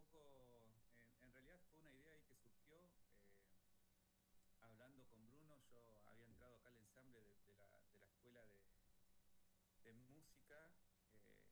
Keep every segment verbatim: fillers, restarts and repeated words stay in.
poco, en, en realidad fue una idea ahí que surgió eh, hablando con Bruno. Yo había entrado acá al ensamble de, de, la, de la escuela de, de música eh,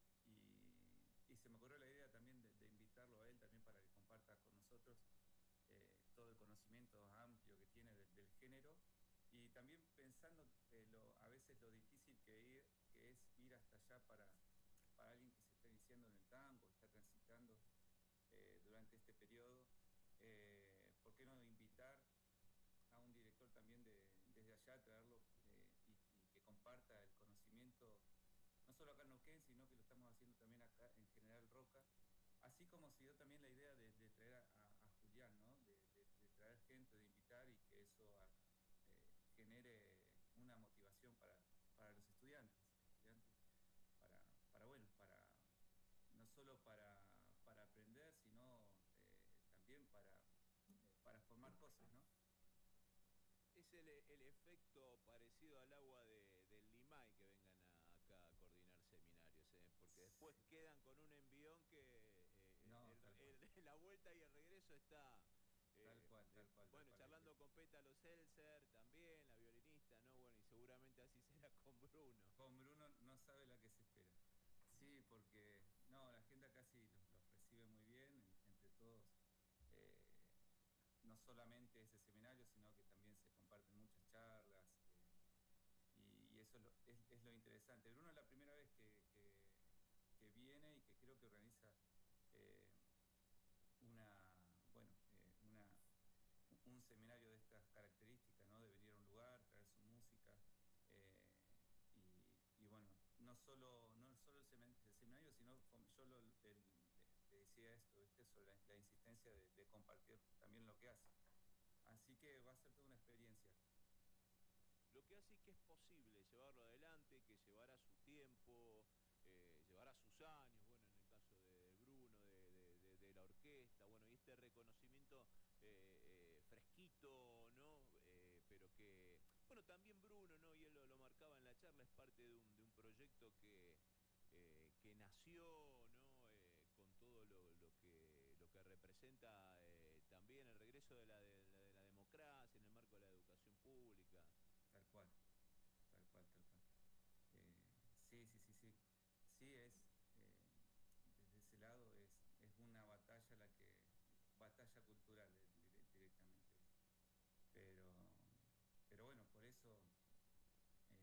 y, y se me ocurrió la idea también de, de invitarlo a él también para que comparta con nosotros eh, todo el conocimiento amplio que tiene de, del género, y también pensando eh, lo, a veces lo difícil que, ir, que es ir hasta allá para, para alguien que se está iniciando en el tango, está transitando eh, durante este periodo. Eh, ¿por qué no invitar a un director también de, desde allá, traerlo eh, y, y que comparta el conocimiento, no solo acá en Neuquén, sino que lo estamos haciendo también acá en General Roca? Así como se dio también la idea de, de traer a, a Julián, ¿no? De, de, de traer gente, de invitar, y que eso a, eh, genere una motivación para, para los estudiantes, estudiantes para, para, bueno, para no solo para, para aprender, sino eh, también para, para formar cosas, ¿no? Es el, el efecto parecido al agua de, del Limay que vengan a, acá a coordinar seminarios, ¿eh? Porque después Sí. quedan con un envión que eh, No, tal cual, el, el, la vuelta y el regreso está, tal eh, cual, de, tal cual, tal bueno, cual. charlando con Pétalo Seltzer también, la violinista, ¿no? Bueno, y seguramente así será con Bruno. Con Bruno no sabe la que se espera. Sí, porque no, la gente acá sí los, los recibe muy bien, entre todos. Eh, no solamente ese seminario, sino que también se comparten muchas charlas, eh, y, y eso es lo, es, es lo interesante. Bruno es la primera vez que, que, que viene y que creo que organiza eh, una, bueno, eh, una, un seminario de estas características, ¿no? De venir a un lugar, traer su música, eh, y, y bueno, no solo, no solo el, semin el seminario, sino yo lo, el, le, le decía esto, ¿viste? Sobre la, la insistencia de, de compartir también lo que hace. Así que va a ser toda una experiencia. Lo que hace que es posible llevarlo adelante, que llevará su tiempo, eh, llevará sus años, bueno, en el caso de Bruno, de, de, de, de la orquesta, bueno, y este reconocimiento eh, eh, fresquito, ¿no? Eh, pero que, bueno, también Bruno, ¿no? Y él lo, lo marcaba en la charla, es parte de un, de un proyecto que, eh, que nació, ¿no? Eh, con todo lo, lo, que, lo que representa eh, también el regreso de la, de, la, de la democracia en el marco de la educación pública. Tal cual, tal cual, tal cual. Eh, sí, sí, sí, sí. Sí, es, eh, desde ese lado es, es una batalla la que, batalla cultural eh, directamente. Pero, pero bueno, por eso eh,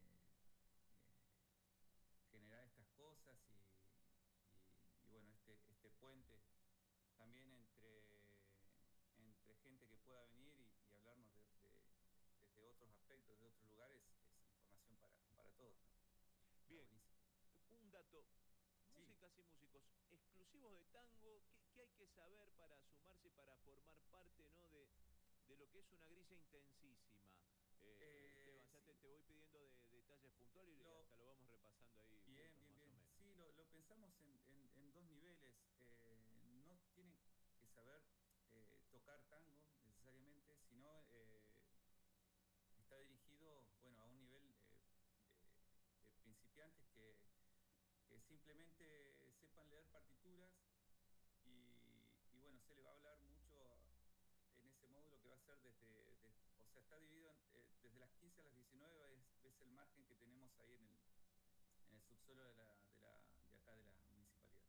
eh, generar estas cosas y, y, y bueno, este, este puente también entre, entre gente que pueda venir y, y hablarnos de, de, desde otros aspectos, de otros lugares, es información para, para todos, ¿no? Está Bien, buenísimo. un dato. Sí. Músicas y músicos exclusivos de tango, ¿qué, qué hay que saber para sumarse, para formar parte, ¿no? de, de lo que es una grilla intensísima? Eh, eh, Eh, Esteban, ya te, sí, te voy pidiendo de, detalles puntuales y lo, hasta lo vamos repasando ahí bien, juntos bien, más o bien. menos. Sí, lo, lo pensamos en, en, en, dos niveles. Eh, no tienen que saber eh, tocar tango necesariamente, sino eh, está dirigido, bueno, a un nivel eh, de, de principiantes que, que simplemente sepan leer partituras, y, y bueno, se le va a hablar mucho en ese módulo que va a ser desde, de, o sea, está dividido en, eh, desde las quince a las diecinueve, es, es el margen que tenemos ahí en el, en el subsuelo de, la, de, la, de acá de la municipalidad.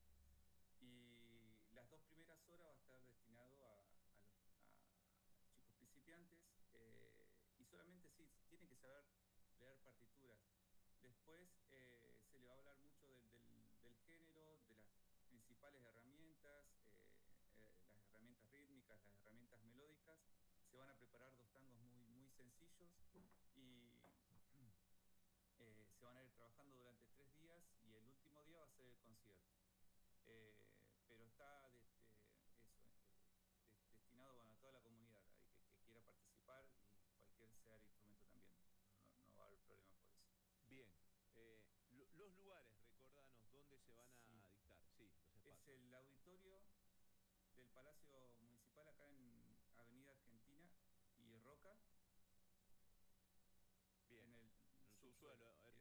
Y las dos primeras horas va a estar destinado a, a, los, a, a los chicos principiantes, eh, y solamente sí, tienen que saber leer partituras. Después eh, se le va a hablar mucho del, del, del género, de las principales herramientas, eh, eh, las herramientas rítmicas, las herramientas melódicas. Se van a preparar dos tangos muy, muy sencillos y eh, se van a ir trabajando durante tres días, y el último día va a ser el concierto. Eh, pero está de, de, eso, eh, de, destinado, bueno, a toda la comunidad ahí que, que quiera participar, y cualquier sea el instrumento también. No, no va a haber problema por eso. Bien, eh, lo, los lugares, recordanos dónde se van Sí, a, a dictar, sí, los es espacios. el auditorio del Palacio Municipal acá en Avenida Argentina y Roca, Bien, en el en el subsuelo. subsuelo,